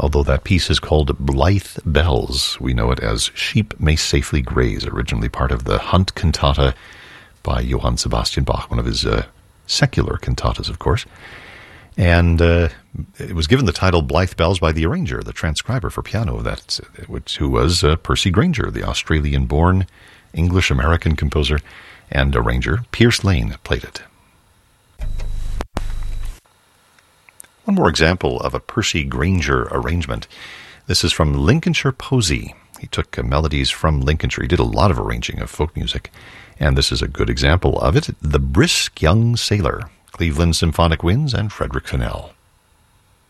although that piece is called Blithe Bells. We know it as Sheep May Safely Graze, originally part of the Hunt Cantata by Johann Sebastian Bach, one of his secular cantatas, of course. And it was given the title Blithe Bells by the arranger, the transcriber for piano, who was Percy Grainger, the Australian-born English-American composer and arranger. Pierce Lane played it. One more example of a Percy Grainger arrangement. This is from Lincolnshire Posey. He took melodies from Lincolnshire. He did a lot of arranging of folk music, and this is a good example of it. The Brisk Young Sailor, Cleveland Symphonic Winds, and Frederick Fennell.